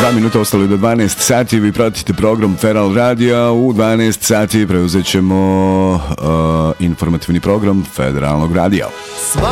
Minuta ostali do 12 sati, vi pratite program Feral Radio, u 12 sati preuzet ćemo informativni program Federalnog radija.